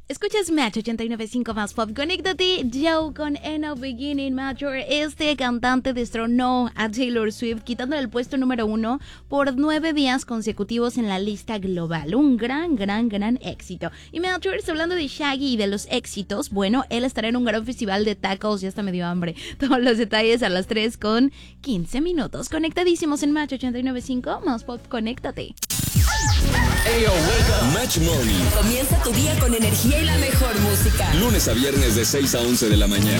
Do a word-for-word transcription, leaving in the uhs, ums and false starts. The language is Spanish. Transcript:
Escuchas Match ochenta y nueve punto cinco más pop. Conéctate, Joe con In a Beginning Matter. Este cantante destronó a Taylor Swift, quitándole el puesto número uno por nueve días consecutivos en la lista global. Un gran, gran, gran éxito. Y Matter, hablando de Shaggy y de los éxitos, bueno, él estará en un gran festival de tacos. Ya hasta me dio hambre. Todos los detalles a las tres con quince minutos. Conectadísimos en Match ochenta y nueve punto cinco más pop. Conéctate. Ayo, wake up. Match Morning. Comienza tu día con energía y la mejor música. Lunes a viernes de seis a once de la mañana.